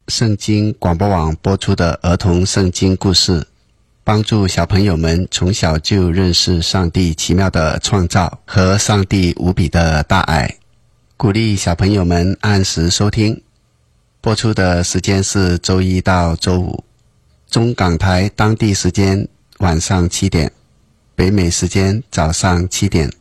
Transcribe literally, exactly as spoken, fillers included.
圣经广播网播出的儿童圣经故事，帮助小朋友们从小就认识上帝奇妙的创造和上帝无比的大爱，鼓励小朋友们按时收听。播出的时间是周一到周五，中港台当地时间晚上七点，北美时间早上七点。